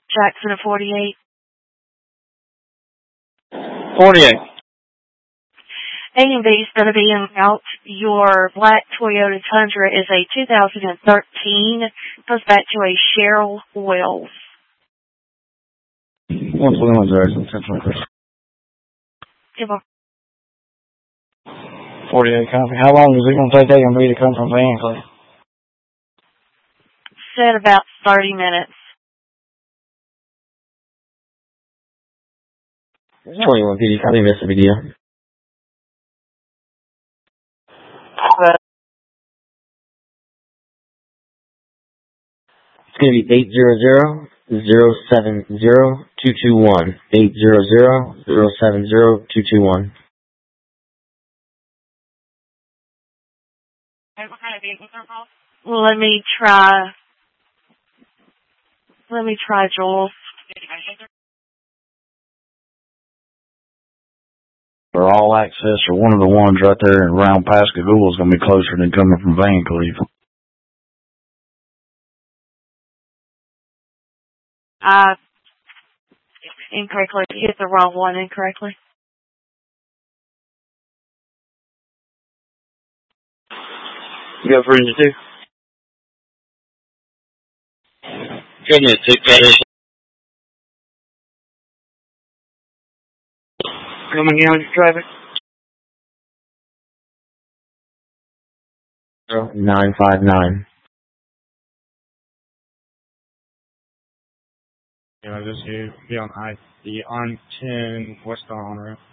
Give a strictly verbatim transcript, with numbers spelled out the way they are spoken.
Jackson at forty-eight. forty-eight. A and B is going to be in out. Your black Toyota Tundra is a two thousand thirteen. Goes back to a Cheryl Wells. one twenty-one, Jackson, ten twenty-three. Give up. forty-eight copy. How long is it going to take A and B to come from Van Cleef? Said about thirty minutes. twenty-one P D, copy, Mister Video. It's going to be eight hundred, seven zero, two two one. eight hundred, seven zero, two two one. What kind of vehicles are involved? Well, let me try. Let me try Joel's. For all access, or one of the ones right there around Pascagoula is going to be closer than coming from Van Cleef. I incorrectly hit the wrong one incorrectly. You got for engine two? Good minute, two, got coming in with traffic. nine five nine. Yeah, I just here be on I the on ten west on route.